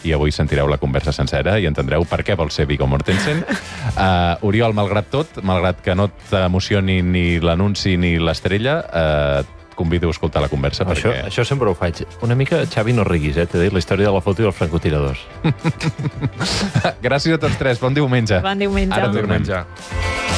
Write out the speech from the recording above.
i avui sentireu la conversa sencera i entendreu per què vol ser Viggo Mortensen. Oriol, malgrat tot, malgrat que no t'emocioni ni l'anunci ni l'estrella, convido a escoltar la conversa. Això sempre ho faig. Una mica, Xavi, no riguis, t'he dit la història de la foto i els francotiradors. Gràcies a tots tres, bon diumenge. Bon diumenge. Ara tornem. Diumenge.